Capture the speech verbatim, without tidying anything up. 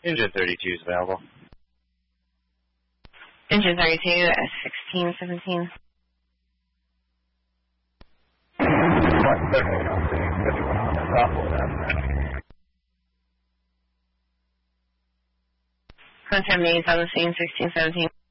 Engine thirty-two is available. Engine thirty-two, sixteen seventeen. Contact mains on the scene, sixteen seventeen.